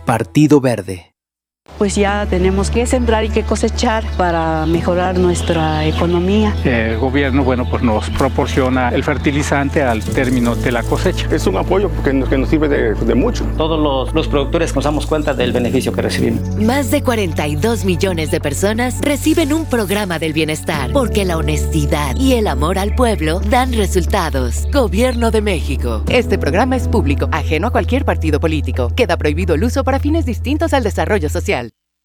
Partido Verde. Pues ya tenemos que sembrar y que cosechar para mejorar nuestra economía. El gobierno, pues nos proporciona el fertilizante al término de la cosecha. Es un apoyo que nos sirve de mucho. Todos los productores nos damos cuenta del beneficio que recibimos. Más de 42 millones de personas reciben un programa del bienestar, porque la honestidad y el amor al pueblo dan resultados. Gobierno de México. Este programa es público, ajeno a cualquier partido político. Queda prohibido el uso para fines distintos al desarrollo social.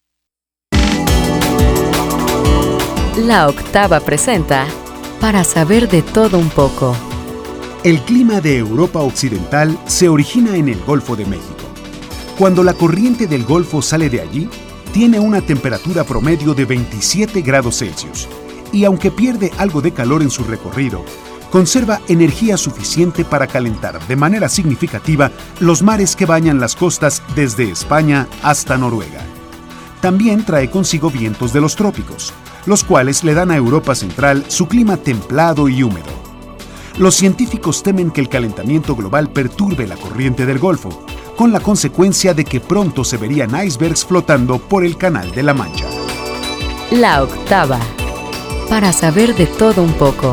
La Octava presenta Para saber de todo un poco. El clima de Europa Occidental se origina en el Golfo de México. Cuando la corriente del Golfo sale de allí, tiene una temperatura promedio de 27 grados Celsius y aunque pierde algo de calor en su recorrido, conserva energía suficiente para calentar de manera significativa los mares que bañan las costas desde España hasta Noruega. También trae consigo vientos de los trópicos, los cuales le dan a Europa Central su clima templado y húmedo. Los científicos temen que el calentamiento global perturbe la corriente del Golfo, con la consecuencia de que pronto se verían icebergs flotando por el Canal de la Mancha. La Octava. Para saber de todo un poco.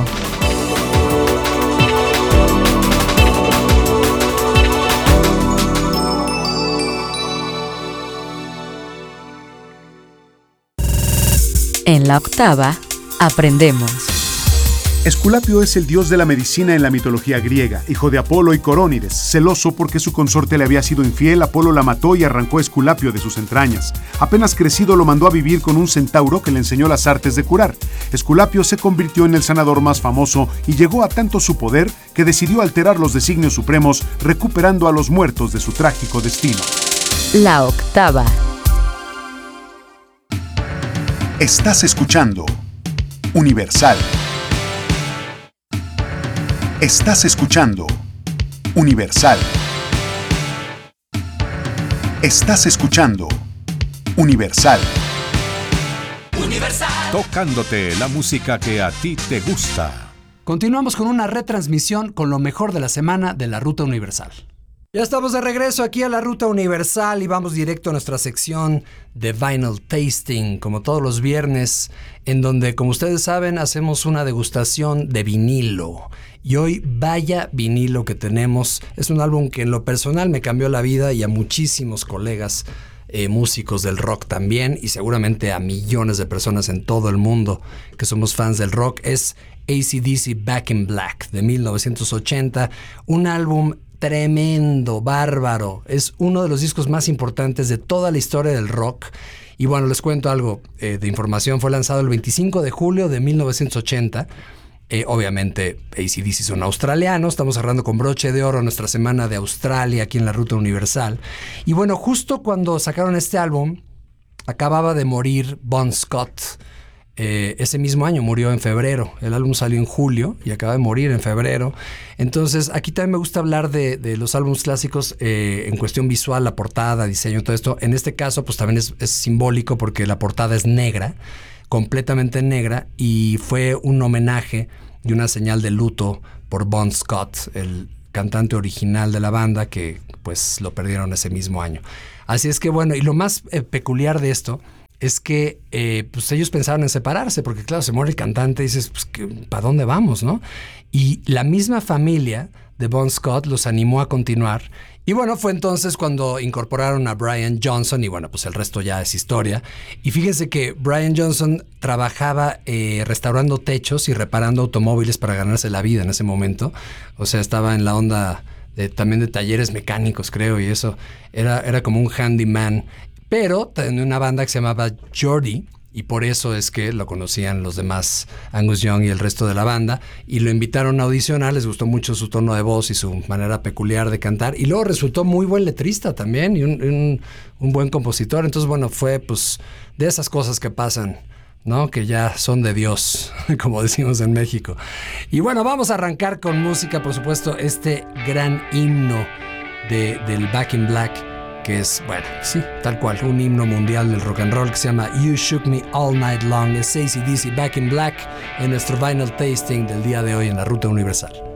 En la Octava, aprendemos. Esculapio es el dios de la medicina en la mitología griega, hijo de Apolo y Corónides. Celoso porque su consorte le había sido infiel, Apolo la mató y arrancó a Esculapio de sus entrañas. Apenas crecido lo mandó a vivir con un centauro que le enseñó las artes de curar. Esculapio se convirtió en el sanador más famoso y llegó a tanto su poder que decidió alterar los designios supremos, recuperando a los muertos de su trágico destino. La Octava. Estás escuchando Universal. Estás escuchando Universal. Estás escuchando Universal. Universal. Tocándote la música que a ti te gusta. Continuamos con una retransmisión con lo mejor de la semana de la Ruta Universal. Ya estamos de regreso aquí a la Ruta Universal y vamos directo a nuestra sección de Vinyl Tasting, como todos los viernes, en donde, como ustedes saben, hacemos una degustación de vinilo. Y hoy, vaya vinilo que tenemos. Es un álbum que en lo personal me cambió la vida y a muchísimos colegas músicos del rock también, y seguramente a millones de personas en todo el mundo que somos fans del rock. Es AC/DC Back in Black de 1980, un álbum tremendo, bárbaro. Es uno de los discos más importantes de toda la historia del rock. Y bueno, les cuento algo de información. Fue lanzado el 25 de julio de 1980. Obviamente, AC/DC son australianos. Estamos cerrando con broche de oro nuestra semana de Australia aquí en la Ruta Universal. Y bueno, justo cuando sacaron este álbum, acababa de morir Bon Scott. Ese mismo año murió en febrero. El álbum salió en julio y acaba de morir en febrero. Entonces, aquí también me gusta hablar de los álbumes clásicos en cuestión visual, la portada, diseño, todo esto. En este caso, pues también es simbólico porque la portada es negra, completamente negra, y fue un homenaje y una señal de luto por Bon Scott, el cantante original de la banda, que pues lo perdieron ese mismo año. Así es que bueno, y lo más peculiar de esto es que pues ellos pensaron en separarse, porque claro, se muere el cantante y dices, pues, ¿para dónde vamos, no? Y la misma familia de Bon Scott los animó a continuar. Y bueno, fue entonces cuando incorporaron a Brian Johnson y bueno, pues el resto ya es historia. Y fíjense que Brian Johnson trabajaba restaurando techos y reparando automóviles para ganarse la vida en ese momento. O sea, estaba en la onda también de talleres mecánicos, creo, y eso. Era como un handyman. Pero tenía una banda que se llamaba Geordie, y por eso es que lo conocían los demás, Angus Young y el resto de la banda, y lo invitaron a audicionar. Les gustó mucho su tono de voz y su manera peculiar de cantar, y luego resultó muy buen letrista también y un buen compositor. Entonces, bueno, fue pues de esas cosas que pasan, ¿no? Que ya son de Dios, como decimos en México. Y bueno, vamos a arrancar con música, por supuesto, este gran himno del Back in Black, que es, bueno, sí, tal cual, un himno mundial del rock and roll que se llama You Shook Me All Night Long. Es AC/DC Back in Black en nuestro Vinyl Tasting del día de hoy en la Ruta Universal.